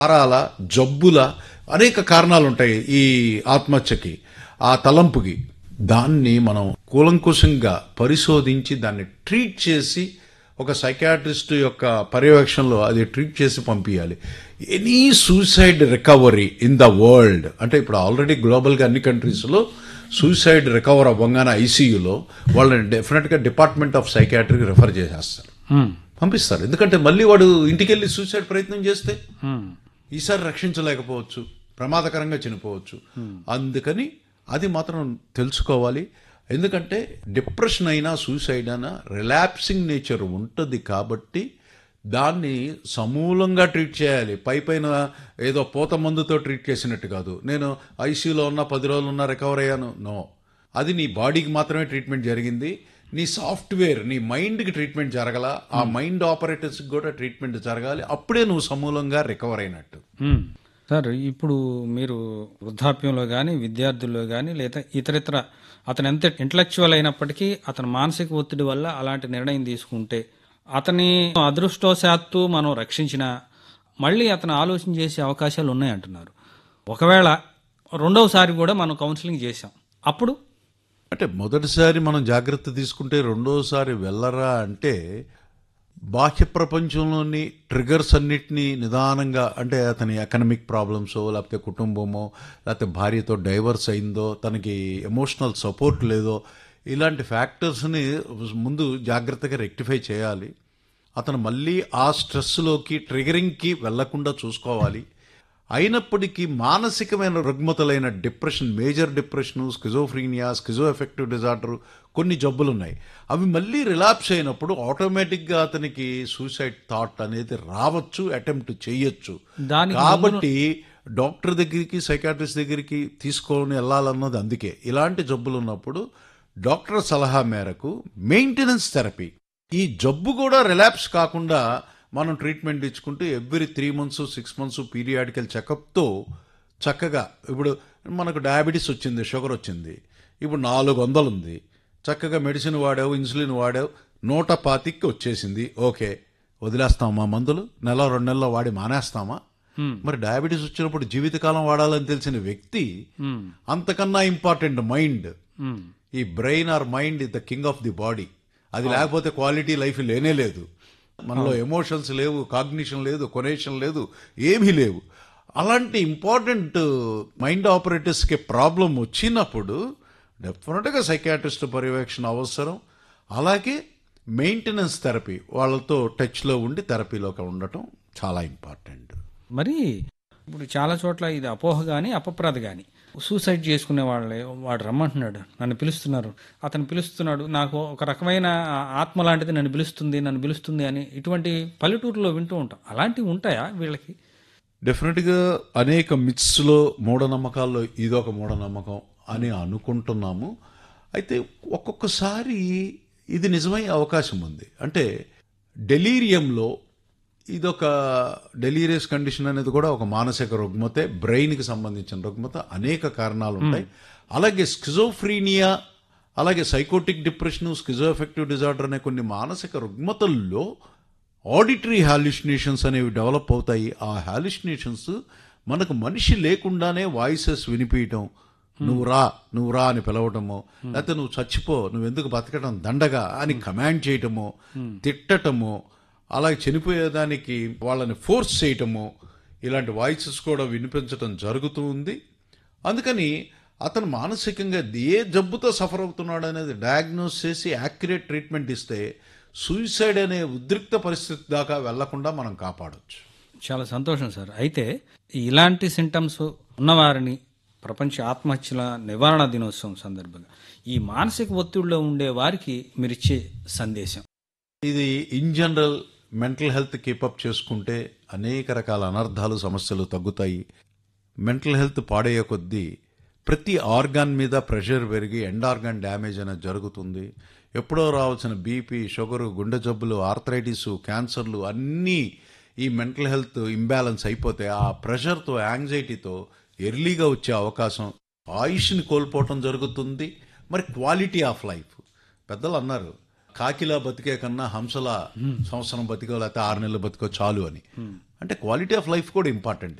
భారాల, జబ్బుల అనేక కారణాలు ఉంటాయి ఈ ఆత్మహత్యకి, ఆ తలంపుకి. దాన్ని మనం కూలంకుషంగా పరిశోధించి దాన్ని ట్రీట్ చేసి ఒక సైకాట్రిస్ట్ యొక్క పర్యవేక్షణలో అది ట్రీట్ చేసి పంపించాలి. Any suicide recovery in the world, అంటే ఇప్పుడు ఆల్రెడీ గ్లోబల్గా అన్ని కంట్రీస్లో సూసైడ్ రికవర్ అవ్వగానే ఐసీయూలో వాళ్ళని డెఫినెట్గా డిపార్ట్మెంట్ ఆఫ్ సైకాట్రీకి రిఫర్ చేసేస్తారు, పంపిస్తారు. ఎందుకంటే మళ్ళీ వాడు ఇంటికి వెళ్ళి సూసైడ్ ప్రయత్నం చేస్తే ఈసారి రక్షించలేకపోవచ్చు, ప్రమాదకరంగా చనిపోవచ్చు. అందుకని అది మాత్రం తెలుసుకోవాలి. ఎందుకంటే డిప్రెషన్ అయినా సూసైడ్ అయినా రిలాప్సింగ్ నేచర్ ఉంటుంది కాబట్టి దాన్ని సమూలంగా ట్రీట్ చేయాలి. పైన ఏదో పూత మందుతో ట్రీట్ చేసినట్టు కాదు. నేను ఐసీయూలో ఉన్న 10 రోజులు ఉన్నా రికవర్ అయ్యాను, నో. అది నీ బాడీకి మాత్రమే ట్రీట్మెంట్ జరిగింది. నీ సాఫ్ట్వేర్, నీ మైండ్కి ట్రీట్మెంట్ జరగల, ఆ మైండ్ ఆపరేటర్స్కి కూడా ట్రీట్మెంట్ జరగాలి. అప్పుడే నువ్వు సమూలంగా రికవర్ అయినట్టు. సార్, ఇప్పుడు మీరు వృద్ధాప్యంలో కానీ, విద్యార్థుల్లో కానీ, లేదా ఇతరితర అతను ఎంత ఇంటలెక్చువల్ అయినప్పటికీ అతని మానసిక ఒత్తిడి వల్ల అలాంటి నిర్ణయం తీసుకుంటే అతని అదృష్టవశాత్తు మనం రక్షించినా మళ్ళీ అతను ఆలోచన చేసే అవకాశాలు ఉన్నాయంటున్నారు. ఒకవేళ రెండవసారి కూడా మనం కౌన్సిలింగ్ చేశాం, అప్పుడు అంటే మొదటిసారి మనం జాగ్రత్త తీసుకుంటే రెండోసారి వెళ్ళరా అంటే బాహ్య ప్రపంచంలోని ట్రిగర్స్ అన్నిటినీ నిదానంగా, అంటే అతని ఎకనమిక్ ప్రాబ్లమ్సో, లేకపోతే కుటుంబమో, లేకపోతే భార్యతో డైవర్స్ అయిందో, తనకి ఎమోషనల్ సపోర్ట్ లేదో, ఇలాంటి ఫ్యాక్టర్స్ని ముందు జాగ్రత్తగా రెక్టిఫై చేయాలి. అతను మళ్ళీ ఆ స్ట్రెస్లోకి, ట్రిగరింగ్కి వెళ్లకుండా చూసుకోవాలి. అయినప్పటికీ మానసికమైన రుగ్మతలైన depression, major depression, schizophrenia, schizo effective disorder, కొన్ని జబ్బులు ఉన్నాయి. అవి మళ్ళీ రిలాప్స్ అయినప్పుడు ఆటోమేటిక్గా అతనికి సూసైడ్ థాట్ అనేది రావచ్చు, అటెంప్ట్ చేయొచ్చు. కాబట్టి డాక్టర్ దగ్గరికి, సైకాట్రిస్ట్ దగ్గరికి తీసుకొని వెళ్ళాలన్నది అందుకే. ఇలాంటి జబ్బులు ఉన్నప్పుడు డాక్టర్ సలహా మేరకు మెయింటెనెన్స్ థెరపీ, ఈ జబ్బు కూడా రిలాప్స్ కాకుండా మనం ట్రీట్మెంట్ ఇచ్చుకుంటూ ఎవ్రీ 3 months 6 months పీరియాడికల్ చెకప్తో చక్కగా, ఇప్పుడు మనకు డయాబెటీస్ వచ్చింది, షుగర్ వచ్చింది, ఇప్పుడు 400 ఉంది, చక్కగా మెడిసిన్ వాడావు, ఇన్సులిన్ వాడావు, 125కి వచ్చేసింది. ఓకే, వదిలేస్తామా మందులు? 1-2 నెలల్లో వాడి మానేస్తామా? మరి డయాబెటీస్ వచ్చినప్పుడు జీవితకాలం వాడాలని తెలిసిన వ్యక్తి, అంతకన్నా ఇంపార్టెంట్ మైండ్. ఈ brain are mind is the king of the body. అది లేకపోతే క్వాలిటీ లైఫ్ లేనే లేదు. మనలో ఎమోషన్స్ లేవు, కాగ్నిషన్ లేదు, కొనేషన్ లేదు, ఏమీ లేవు. అలాంటి ఇంపార్టెంట్ మైండ్ ఆపరేటర్స్కి ప్రాబ్లం వచ్చినప్పుడు డెఫినెట్గా సైకాట్రిస్ట్ పర్యవేక్షణ అవసరం. అలాగే మెయింటెనెన్స్ థెరపీ, వాళ్ళతో టచ్లో ఉండి థెరపీలోకి ఉండటం చాలా ఇంపార్టెంట్. మరి ఇప్పుడు చాలా చోట్ల ఇది అపోహ కానీ, అపప్రద కానీ, సూసైడ్ చేసుకునే వాళ్ళే, వాడు రమ్మంటున్నాడు, నన్ను పిలుస్తున్నారు, అతను పిలుస్తున్నాడు, నాకు ఒక రకమైన ఆత్మ లాంటిది నన్ను పిలుస్తుంది అని ఇటువంటి పల్లెటూరులో వింటూ ఉంటాం. అలాంటివి ఉంటాయా వీళ్ళకి? డెఫినెట్గా అనేక మిత్స్లో, మూఢనమ్మకాల్లో ఇదొక మూఢనమ్మకం అని అనుకుంటున్నాము. అయితే ఒక్కొక్కసారి ఇది నిజమయ్యే అవకాశం ఉంది. అంటే డెలీరియంలో, ఇదొక డెలీరియస్ కండిషన్ అనేది కూడా ఒక మానసిక రుగ్మతే, బ్రెయిన్కి సంబంధించిన రుగ్మత. అనేక కారణాలు ఉంటాయి. అలాగే స్కిజోఫ్రీనియా, అలాగే psychotic depression, schizo effective disorder అనే కొన్ని మానసిక రుగ్మతల్లో ఆడిటరీ హాల్యూసినేషన్స్ అనేవి డెవలప్ అవుతాయి. ఆ హాల్యూసినేషన్స్ మనకు మనిషి లేకుండానే వాయిసెస్ వినిపించటం, నువ్వు రా అని పిలవటమో, లేకపోతే నువ్వు చచ్చిపో, నువ్వెందుకు బతకటం దండగా అని కమాండ్ చేయటమో, తిట్టటమో, అలాగే చనిపోయేదానికి వాళ్ళని ఫోర్స్ చేయటము, ఇలాంటి వాయిసెస్ కూడా వినిపించటం జరుగుతూ ఉంది. అందుకని అతను మానసికంగా ఏ జబ్బుతో సఫర్ అవుతున్నాడు అనేది డయాగ్నోస్ చేసి యాక్యురేట్ ట్రీట్మెంట్ ఇస్తే సూసైడ్ అనే ఉద్రిక్త పరిస్థితి దాకా వెళ్లకుండా మనం కాపాడవచ్చు. చాలా సంతోషం సార్. అయితే ఇలాంటి సింటమ్స్ ఉన్నవారిని ప్రపంచ ఆత్మహత్యల నివారణ దినోత్సవం సందర్భంగా ఈ మానసిక ఒత్తిడిలో ఉండే వారికి మీరిచ్చే సందేశం? ఇది in general mental health keep up చేసుకుంటే అనేక రకాల అనర్థాలు, సమస్యలు తగ్గుతాయి. మెంటల్ హెల్త్ పాడయ్యే కొద్దీ ప్రతి ఆర్గాన్ మీద ప్రెషర్ పెరిగి ఎండ్ ఆర్గాన్ డ్యామేజ్ అనేది జరుగుతుంది. ఎప్పుడో రావాల్సిన బీపీ, షుగరు, గుండె జబ్బులు, ఆర్థరైటిస్, క్యాన్సర్లు అన్నీ ఈ మెంటల్ హెల్త్ ఇంబ్యాలెన్స్ అయిపోతే ఆ ప్రెషర్తో, యాంగ్జైటీతో ఎర్లీగా వచ్చే అవకాశం, ఆయుష్ని కోల్పోవటం జరుగుతుంది. మరి క్వాలిటీ ఆఫ్ లైఫ్, పెద్దలు అన్నారు, కాకిలా బతికే కన్నా హంసలా సంవత్సరం బతికో లేకపోతే 6 నెలలు బతికో చాలు అని. అంటే క్వాలిటీ ఆఫ్ లైఫ్ కూడా ఇంపార్టెంట్.